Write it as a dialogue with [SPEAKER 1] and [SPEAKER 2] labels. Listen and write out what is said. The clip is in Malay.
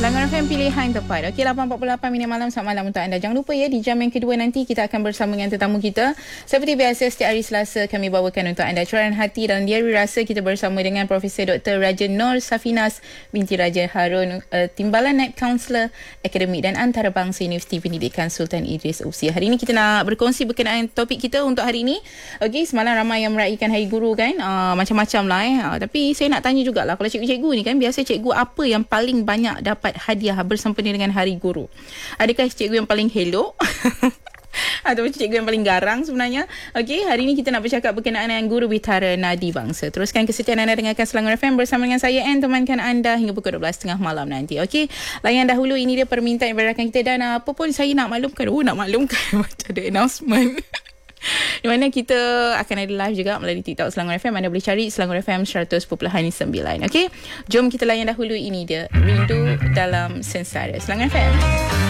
[SPEAKER 1] Selangor FM pilihan tepat. Okey, 8.48 minit malam. Selamat malam untuk anda. Jangan lupa ya, di jam yang kedua nanti kita akan bersama dengan tetamu kita. Seperti biasa, setiap hari Selasa kami bawakan untuk anda curahan hati dan diari rasa. Kita bersama dengan Profesor Dr. Raja Nur Safinas binti Raja Harun, Timbalan Naib Kaunselor Akademik dan Antarabangsa Universiti Pendidikan Sultan Idris Usia. Hari ini kita nak berkongsi berkenaan topik kita untuk hari ini. Okey, semalam ramai yang meraihkan Hari Guru kan. Macam-macam lah tapi saya nak tanya jugalah, kalau cikgu-cikgu ni kan, biasa cikgu apa yang paling banyak dapat hadiah bersempena dengan Hari Guru? Adakah cikgu yang paling hello atau cikgu yang paling garang sebenarnya? Okey, hari ini kita nak bercakap berkenaan dengan Guru Bitara Nadi Bangsa. Teruskan kesetiaan anda dengarkan Selangor FM bersama dengan saya Anne, temankan anda hingga pukul 12.30 malam nanti. Okey, layan dahulu, ini dia permintaan yang berdasarkan kita. Dan apa pun saya nak maklumkan, macam ada announcement di mana kita akan ada live juga melalui TikTok Selangor FM. Anda boleh cari Selangor FM 100.9. Okey, jom kita layan dahulu, ini dia Rindu Dalam Sengsara, Selangor FM.